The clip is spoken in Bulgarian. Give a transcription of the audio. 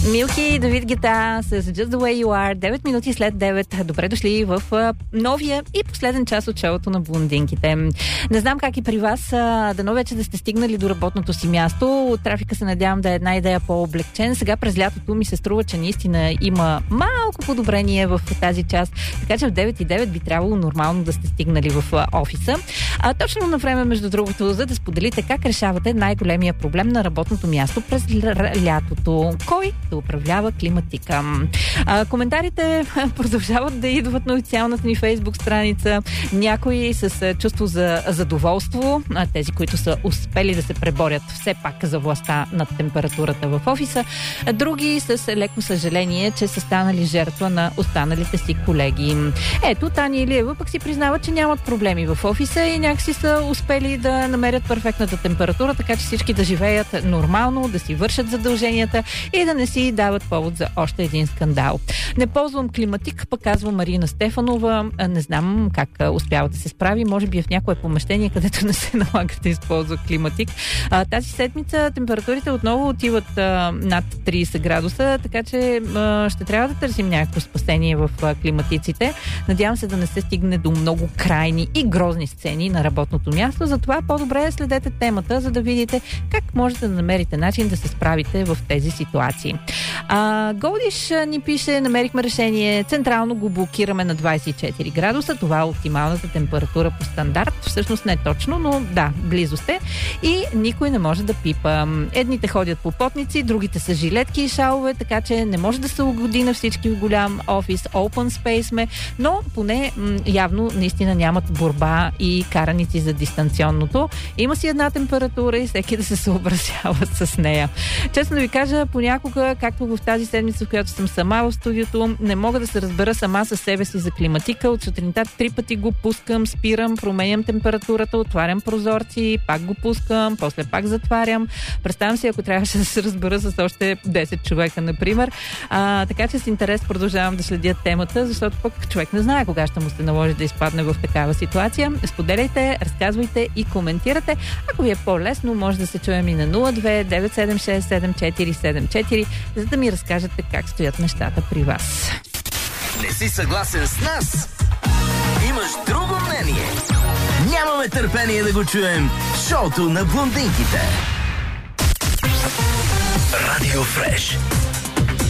Милки и Давид Гета с Just the way you are. 9 минути след 9. Добре дошли в новия и последен час от шоуто на блондинките. Не знам как и при вас. Дано вече да сте стигнали до работното си място. От трафика се надявам да е една идея по-облегчен. Сега през лятото ми се струва, че наистина има малко подобрение в тази част. Така че в 9:09 би трябвало нормално да сте стигнали в офиса. Точно на време, между другото, за да споделите как решавате най-големия проблем на работното място през лятото. Кой да управлява климатика? Коментарите продължават да идват на официалната ни Фейсбук страница. Някои с чувство за задоволство, тези, които са успели да се преборят все пак за властта над температурата в офиса. Други с леко съжаление, че са станали жертва на останалите си колеги. Ето, Таня Илиева пък си признава, че нямат проблеми в офиса и някакси са успели да намерят перфектната температура, така че всички да живеят нормално, да си вършат задълженията и да не си дават повод за още един скандал. Не ползвам климатик, пък казва Марина Стефанова. Не знам как успява да се справи. Може би е в някое помещение, където не се налага да използва климатик. Тази седмица температурите отново отиват над 30 градуса, така че ще трябва да търсим някакво спасение в климатиците. Надявам се да не се стигне до много крайни и грозни сцени на работното място. Затова по-добре следете темата, за да видите как можете да намерите начин да се справите в тези ситуации. Голдиш ни пише: намерихме решение. Централно го блокираме на 24 градуса. Това е оптималната температура по стандарт. Всъщност не точно, но да, близо сте. И никой не може да пипа. Едните ходят по потници, другите са жилетки и шалове, така че не може да се угоди на всички в голям офис. Open space сме, но поне явно наистина нямат борба и караници за дистанционното. Има си една температура и всеки да се съобразява с нея. Честно да ви кажа, понякога, както в тази седмица, в която съм сама в студиото, не мога да се разбера сама със себе си за климатика. От сутринта 3 пъти го пускам, спирам, променям температурата, отварям прозорци, пак го пускам, после пак затварям. Представям си, ако трябваше да се разбера с още 10 човека, например. Така че с интерес продължавам да следя темата, защото пък човек не знае кога ще му се наложи да изпадне в такава ситуация. Споделяйте, разказвайте и коментирате. Ако ви е по-лесно, може да се чуем и на 02 976 7474, за да ми разкажете как стоят нещата при вас. Не си съгласен с нас? Имаш друго мнение? Нямаме търпение да го чуем. Шоуто на блондинките. Радио Фреш.